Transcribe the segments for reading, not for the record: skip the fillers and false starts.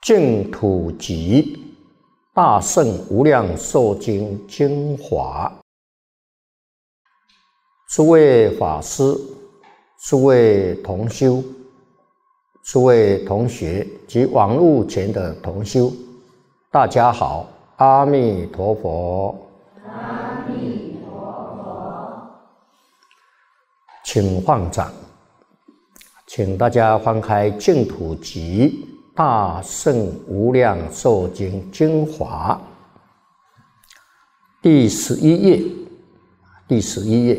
净土集大圣无量寿经精华。诸位法师、诸位同修、诸位同学及网络前的同修，大家好，阿弥陀佛。 阿弥陀佛。 请放掌，请大家翻开净土集大圣无量寿经精华第11页，第11页，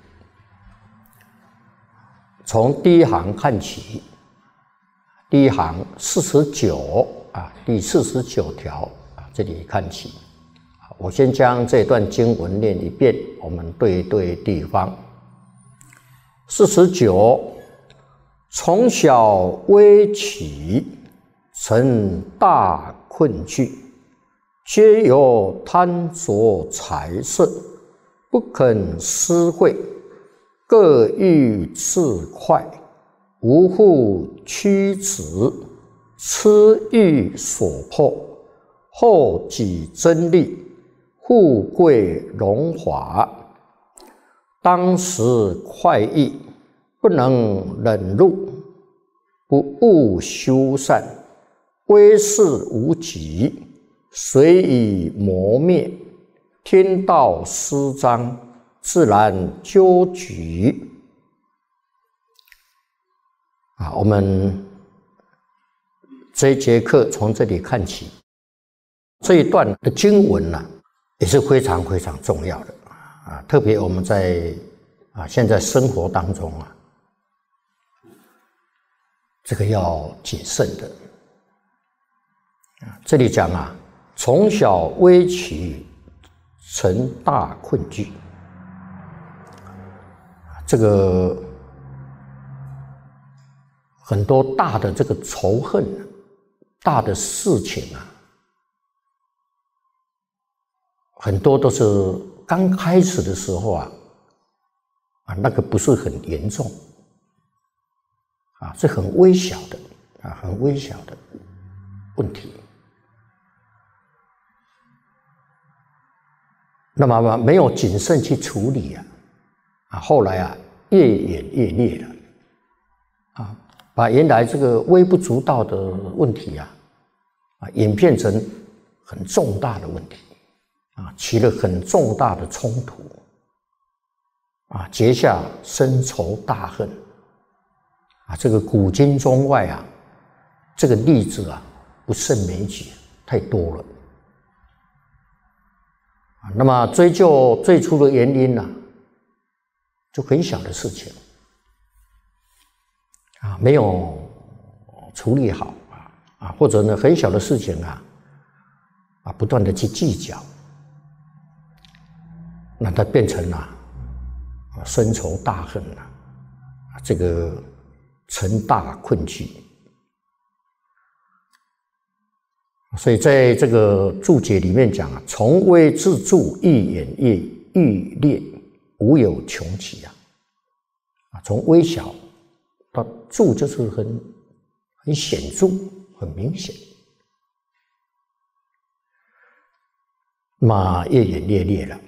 从第一行看起，第一行49第49条这里看起。我先将这段经文念一遍，我们对地方。49，从小微起，成大困惧，皆有贪着财色，不肯施惠，各欲自快，无复屈止，痴欲所迫，后己增利，富贵荣华，当时快意，不能忍辱，不务修善，威势无极，随以磨灭，天道施彰，自然纠举。我们这一节课从这里看起，这一段的经文也是非常非常重要的特别我们在现在生活当中这个要谨慎的。这里讲从小微起，成大困惧，这个很多大的这个仇恨，大的事情很多都是刚开始的时候那个不是很严重是很微小的很微小的问题。那么没有谨慎去处理后来越演越烈了把原来这个微不足道的问题演变成很重大的问题起了很重大的冲突结下深仇大恨这个古今中外这个例子不胜枚举，太多了那么追究最初的原因就很小的事情没有处理好或者呢很小的事情不断的去计较，那它变成深仇大恨这个成大困惧。所以在这个注解里面讲从微自著，愈演愈烈，无有穷期从微小到著就是很显著，很明显，那么越演越烈了，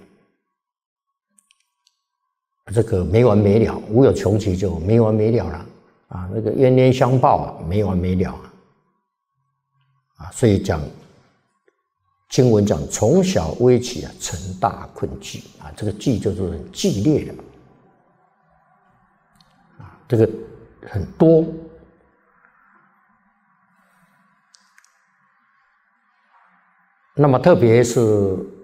这个没完没了，无有穷期就没完没了了那个冤冤相报没完没了所以讲经文讲从小微起成大困惧这个惧就是很剧烈的这个很多。那么特别是